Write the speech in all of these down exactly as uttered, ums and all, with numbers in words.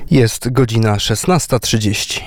Jest godzina szesnasta trzydzieści.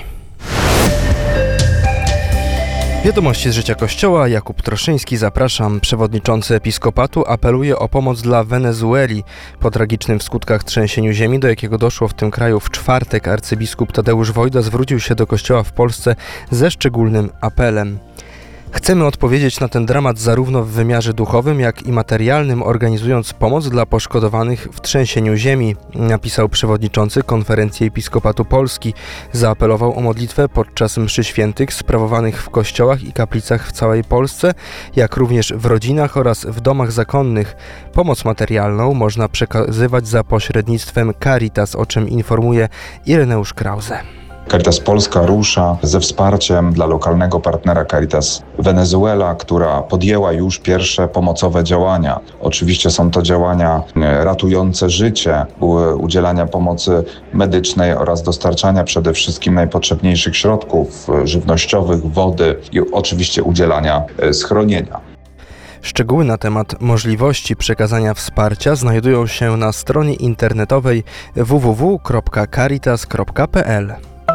Wiadomości z życia Kościoła. Jakub Troszyński, zapraszam. Przewodniczący Episkopatu apeluje o pomoc dla Wenezueli. Po tragicznym w skutkach trzęsieniu ziemi, do jakiego doszło w tym kraju w czwartek, arcybiskup Tadeusz Wojda zwrócił się do Kościoła w Polsce ze szczególnym apelem. Chcemy odpowiedzieć na ten dramat zarówno w wymiarze duchowym, jak i materialnym, organizując pomoc dla poszkodowanych w trzęsieniu ziemi, napisał przewodniczący Konferencji Episkopatu Polski. Zaapelował o modlitwę podczas mszy świętych sprawowanych w kościołach i kaplicach w całej Polsce, jak również w rodzinach oraz w domach zakonnych. Pomoc materialną można przekazywać za pośrednictwem Caritas, o czym informuje Ireneusz Krause. Caritas Polska rusza ze wsparciem dla lokalnego partnera Caritas Wenezuela, która podjęła już pierwsze pomocowe działania. Oczywiście są to działania ratujące życie, udzielania pomocy medycznej oraz dostarczania przede wszystkim najpotrzebniejszych środków żywnościowych, wody i oczywiście udzielania schronienia. Szczegóły na temat możliwości przekazania wsparcia znajdują się na stronie internetowej w w w kropka caritas kropka p l.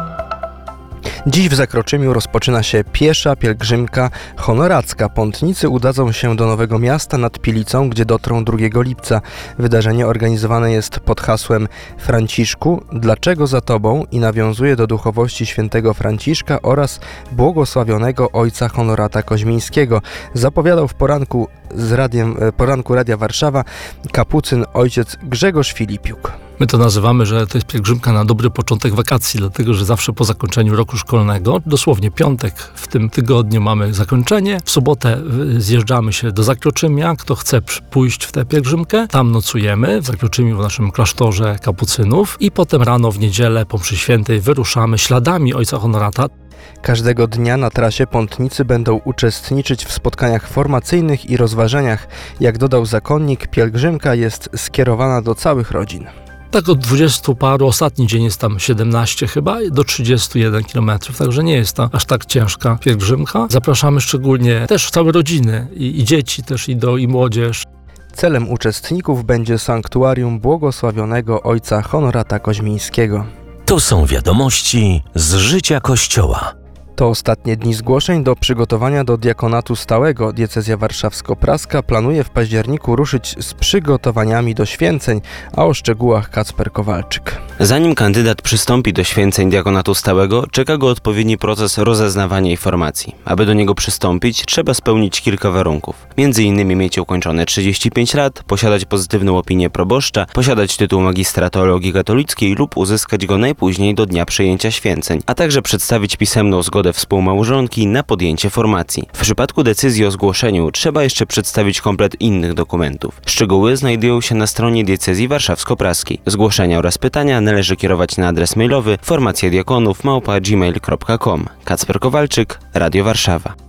Dziś w Zakroczymiu rozpoczyna się piesza pielgrzymka honoracka. Pątnicy udadzą się do Nowego Miasta nad Pilicą, gdzie dotrą drugiego lipca. Wydarzenie organizowane jest pod hasłem Franciszku, dlaczego za Tobą? I nawiązuje do duchowości świętego Franciszka oraz błogosławionego ojca Honorata Koźmińskiego. Zapowiadał w poranku z radiem, poranku Radia Warszawa kapucyn ojciec Grzegorz Filipiuk. My to nazywamy, że to jest pielgrzymka na dobry początek wakacji, dlatego że zawsze po zakończeniu roku szkolnego, dosłownie piątek w tym tygodniu mamy zakończenie, w sobotę zjeżdżamy się do Zakroczymia, kto chce pójść w tę pielgrzymkę, tam nocujemy w Zakroczymiu w naszym klasztorze kapucynów i potem rano w niedzielę po mszy świętej wyruszamy śladami ojca Honorata. Każdego dnia na trasie pątnicy będą uczestniczyć w spotkaniach formacyjnych i rozważaniach. Jak dodał zakonnik, pielgrzymka jest skierowana do całych rodzin. Tak od dwudziestu paru, ostatni dzień jest tam siedemnaście chyba, do trzydziestu jeden kilometrów, także nie jest to aż tak ciężka pielgrzymka. Zapraszamy szczególnie też całe rodziny i, i dzieci też i, do, i młodzież. Celem uczestników będzie sanktuarium błogosławionego ojca Honorata Koźmińskiego. To są wiadomości z życia Kościoła. To ostatnie dni zgłoszeń do przygotowania do diakonatu stałego. Diecezja warszawsko-praska planuje w październiku ruszyć z przygotowaniami do święceń, a o szczegółach Kacper Kowalczyk. Zanim kandydat przystąpi do święceń diakonatu stałego, czeka go odpowiedni proces rozeznawania informacji. Aby do niego przystąpić, trzeba spełnić kilka warunków. Między innymi mieć ukończone trzydzieści pięć lat, posiadać pozytywną opinię proboszcza, posiadać tytuł magistra teologii katolickiej lub uzyskać go najpóźniej do dnia przyjęcia święceń, a także przedstawić pisemną zgodę współmałżonki na podjęcie formacji. W przypadku decyzji o zgłoszeniu trzeba jeszcze przedstawić komplet innych dokumentów. Szczegóły znajdują się na stronie diecezji warszawsko-praskiej. Zgłoszenia oraz pytania należy kierować na adres mailowy formacja diakonów małpa gmail kropka com. Kacper Kowalczyk, Radio Warszawa.